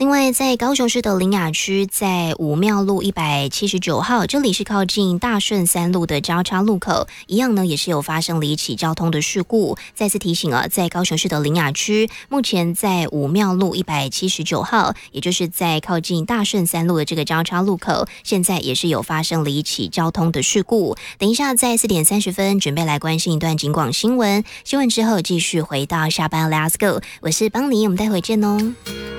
另外，在高雄市的苓雅区，在武庙路179号，这里是靠近大顺3路的交叉路口，一样呢也是有发生了一起交通的事故。再次提醒在高雄市的苓雅区，目前在武庙路179号，也就是在靠近大顺3路的这个交叉路口，现在也是有发生了一起交通的事故。等一下在4点30分，准备来关心一段警广新闻，新闻之后继续回到下班 Let's Go， 我是邦尼，我们待会见哦。